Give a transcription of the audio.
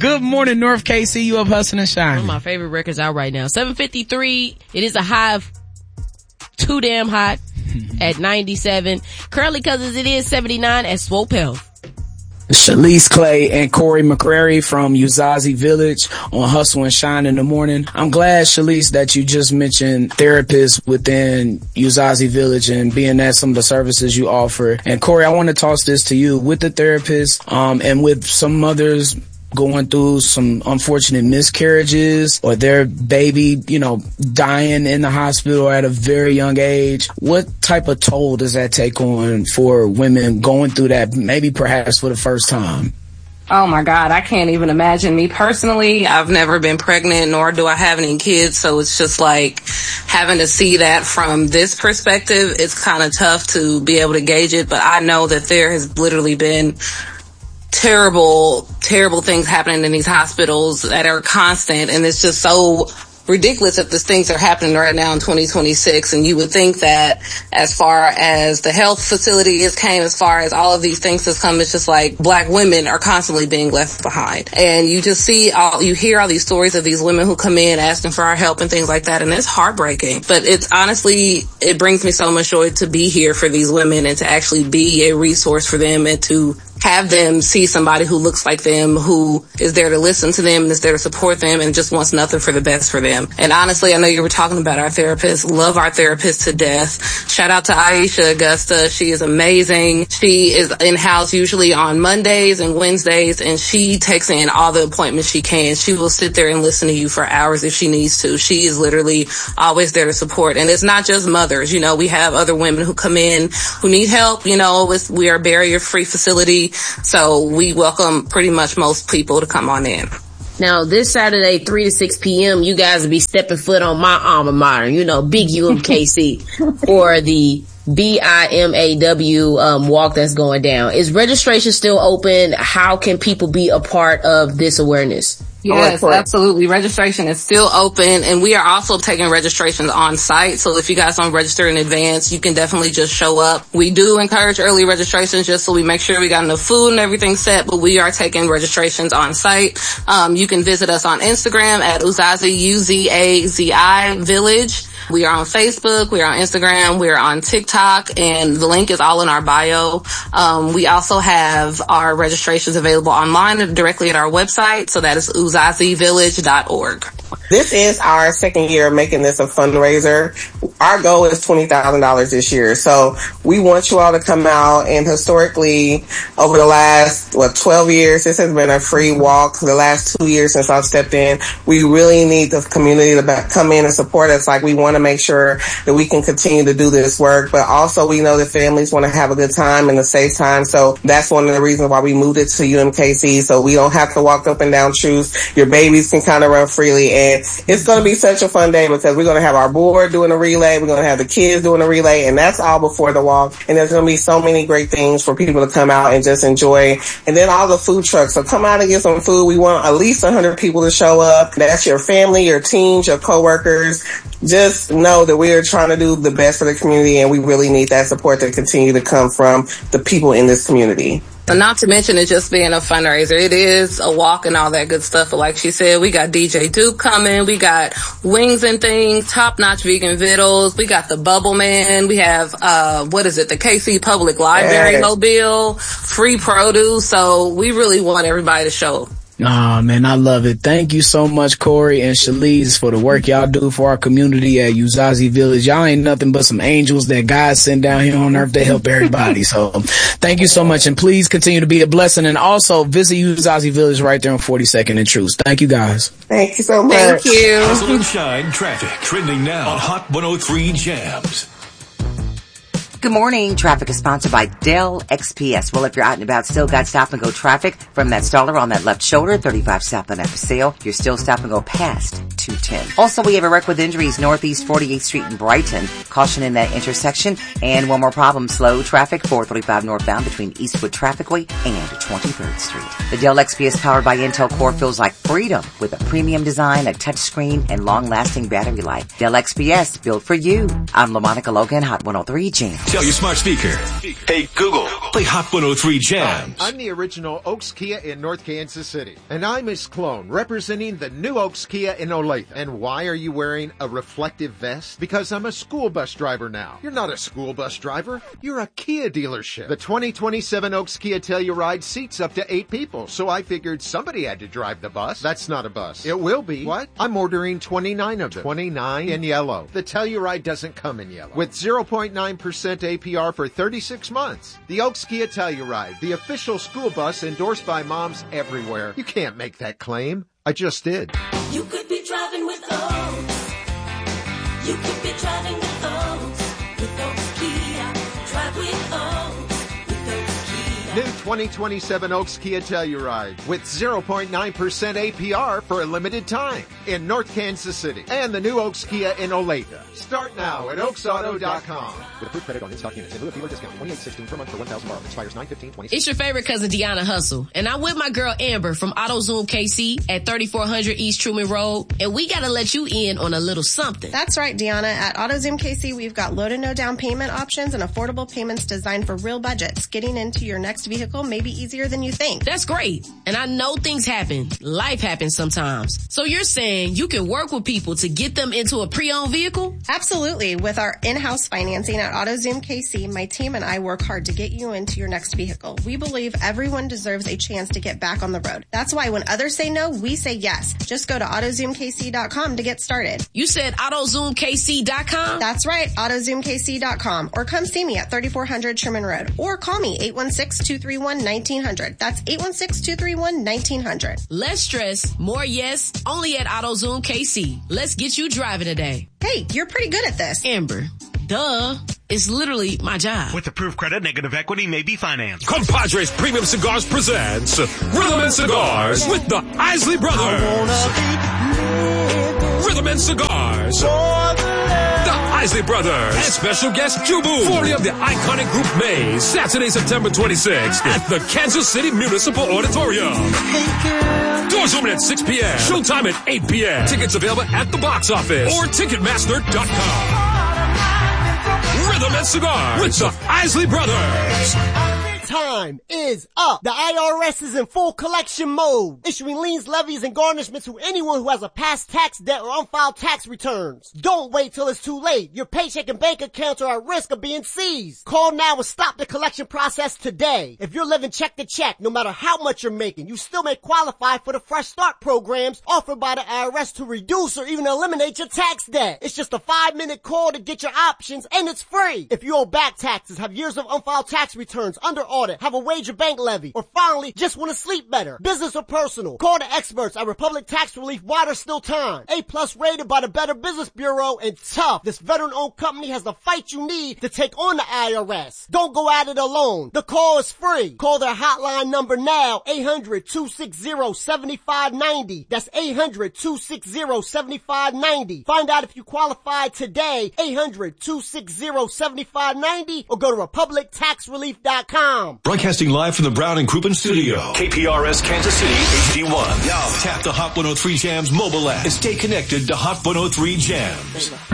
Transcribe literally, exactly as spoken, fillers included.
Good morning, North K C. You up hustling and shining. One of my favorite records out right now. seven fifty-three. It is a high of too damn hot at ninety-seven. Currently, cause it is seventy-nine at Swope Health. Shalise Clay and Corey McCrary from Uzazi Village on Hustle and Shine in the morning. I'm glad, Shalise, that you just mentioned therapists within Uzazi Village and being that some of the services you offer. And Corey, I want to toss this to you. With the therapists, um, and with some mothers going through some unfortunate miscarriages or their baby, you know, dying in the hospital at a very young age, what type of toll does that take on for women going through that, maybe perhaps for the first time? Oh my God, I can't even imagine. Me personally, I've never been pregnant, nor do I have any kids, so it's just like having to see that from this perspective, it's kind of tough to be able to gauge it, but I know that there has literally been terrible, terrible things happening in these hospitals that are constant, and it's just so ridiculous that these things are happening right now in twenty twenty-six. And you would think that as far as the health facilities came, as far as all of these things that's come, it's just like black women are constantly being left behind. And you just see all, you hear all these stories of these women who come in asking for our help and things like that, and it's heartbreaking. But it's honestly, it brings me so much joy to be here for these women and to actually be a resource for them and to have them see somebody who looks like them, who is there to listen to them and is there to support them and just wants nothing for the best for them. And honestly, I know you were talking about our therapists. Love our therapists to death. Shout out to Aisha Augusta. She is amazing. She is in-house usually on Mondays and Wednesdays, and she takes in all the appointments she can. She will sit there and listen to you for hours if she needs to. She is literally always there to support. And it's not just mothers. You know, we have other women who come in who need help. You know, with, we are a barrier-free facility. So we welcome pretty much most people to come on in. Now, this Saturday, three to six p.m., you guys will be stepping foot on my alma mater, you know, big U M K C, for the B I M A W um, walk that's going down. Is registration still open? How can people be a part of this awareness? Yes, absolutely. Registration is still open, and we are also taking registrations on site. So if you guys don't register in advance, you can definitely just show up. We do encourage early registrations just so we make sure we got enough food and everything set, but we are taking registrations on site. Um, you can visit us on Instagram at Uzazi, U Z A Z I Village. We are on Facebook, we are on Instagram, we are on TikTok, and the link is all in our bio. Um, we also have our registrations available online directly at our website, so that is uzazi village dot org. This is our second year of making this a fundraiser. Our goal is twenty thousand dollars this year. So we want you all to come out, and historically, over the last, what, twelve years, this has been a free walk. The last two years since I've stepped in, we really need the community to come in and support us. Like, we want to make sure that we can continue to do this work, but also we know that families want to have a good time and a safe time. So that's one of the reasons why we moved it to U M K C, so we don't have to walk up and down Truce. Your babies can kind of run freely, and it's going to be such a fun day because we're going to have our board doing a relay, we're going to have the kids doing a relay, and that's all before the walk. And there's going to be so many great things for people to come out and just enjoy. And then all the food trucks, so come out and get some food. We want at least one hundred people to show up. That's your family, your teams, your coworkers. Just know that we are trying to do the best for the community, and we really need that support to continue to come from the people in this community. And not to mention it just being a fundraiser. It is a walk and all that good stuff. But like she said, we got D J Duke coming. We got wings and things, top-notch vegan vittles. We got the Bubble Man. We have, uh, what is it, the K C Public Library yes. mobile, free produce. So we really want everybody to show. Oh, man, I love it. Thank you so much, Corey and Shalise, for the work y'all do for our community at Uzazi Village. Y'all ain't nothing but some angels that God sent down here on earth to help everybody. So thank you so much, and please continue to be a blessing. And also visit Uzazi Village right there on forty-second and Truce. Thank you, guys. Thank you so much. Thank you. Hustle and Shine traffic trending now on Hot one oh three Jams. Good morning. Traffic is sponsored by Dell X P S. Well, if you're out and about, still got stop and go traffic from that staller on that left shoulder, thirty-five south on Paseo. You're still stop and go past two ten. Also, we have a wreck with injuries northeast forty-eighth Street in Brighton. Caution in that intersection. And one more problem, slow traffic, four thirty-five northbound between Eastwood Trafficway and twenty-third Street. The Dell X P S powered by Intel Core feels like freedom with a premium design, a touchscreen, and long-lasting battery life. Dell X P S, built for you. I'm LaMonica Logan, Hot one oh three Jams. Tell your smart speaker, hey Google, Play Hot one oh three Jams. I'm the original Oaks Kia in North Kansas City. And I'm Miss Clone, representing the new Oaks Kia in Olathe. And why are you wearing a reflective vest? Because I'm a school bus driver now. You're not a school bus driver. You're a Kia dealership. The twenty twenty-seven Oaks Kia Telluride seats up to eight people. So I figured somebody had to drive the bus. That's not a bus. It will be. What? I'm ordering twenty-nine of them. twenty-nine in yellow. The Telluride doesn't come in yellow. With zero point nine percent A P R for thirty-six months. The Oaks Kia Telluride, the official school bus endorsed by moms everywhere. You can't make that claim. I just did. You could be driving with Oaks. You could be driving with Oaks. With Oaks Kia. Drive with Oaks. New twenty twenty-seven Oaks Kia Telluride with zero point nine percent A P R for a limited time in North Kansas City. And the new Oaks Kia in Olathe. Start now at oaks auto dot com. With approved credit on in-stock units. In lieu of dealer discount, twenty-eight sixteen per month for one thousand borrowed. Expires nine fifteen twenty. It's your favorite cousin, Deanna Hustle. And I'm with my girl Amber from AutoZoom K C at thirty-four hundred East Truman Road. And we gotta let you in on a little something. That's right, Deanna. At AutoZoom K C, we've got low to no down payment options and affordable payments designed for real budgets. Getting into your next vehicle may be easier than you think. That's great. And I know things happen. Life happens sometimes. So you're saying you can work with people to get them into a pre-owned vehicle? Absolutely. With our in-house financing at AutoZoom K C, my team and I work hard to get you into your next vehicle. We believe everyone deserves a chance to get back on the road. That's why when others say no, we say yes. Just go to auto zoom k c dot com to get started. You said auto zoom k c dot com? That's right, auto zoom k c dot com. Or come see me at thirty-four hundred Sherman Road. Or call me eight one six, two three one, nineteen hundred. That's eight one six, two three one, nineteen hundred. Less stress, more yes, only at AutoZoom K C. Let's get you driving today. Hey, you're pretty good at this. Amber, duh. It's literally my job. With approved credit, negative equity may be financed. Compadres Premium Cigars presents Rhythm and Cigars with the Isley Brothers. Rhythm and Cigars. The Isley Brothers. And special guest Jubu. forty of the iconic group Maze. Saturday, September twenty-sixth at the Kansas City Municipal Auditorium. Doors open at six p.m. Showtime at eight p.m. Tickets available at the box office or ticketmaster dot com. Rhythm and Cigar with the Isley Brothers. Time is up. The I R S is in full collection mode, issuing liens, levies, and garnishments to anyone who has a past tax debt or unfiled tax returns. Don't wait till it's too late. Your paycheck and bank accounts are at risk of being seized. Call now and stop the collection process today. If you're living check to check, no matter how much you're making, you still may qualify for the Fresh Start programs offered by the I R S to reduce or even eliminate your tax debt. It's just a five-minute call to get your options, and it's free. If you owe back taxes, have years of unfiled tax returns, under audit, have a wage or bank levy, or finally just want to sleep better, business or personal, call the experts at Republic Tax Relief while there's still time. A plus rated by the Better Business Bureau, and tough. This veteran-owned company has the fight you need to take on the I R S. Don't go at it alone. The call is free. Call their hotline number now, eight hundred, two six zero, seven five nine zero. That's eight hundred, two six zero, seven five nine zero. Find out if you qualify today, eight hundred, two six zero, seven five nine zero, or go to republic tax relief dot com. Broadcasting live from the Brown and Crouppen studio. K P R S Kansas City H D one. Yo. Tap the Hot one oh three Jams mobile app and stay connected to Hot one oh three Jams.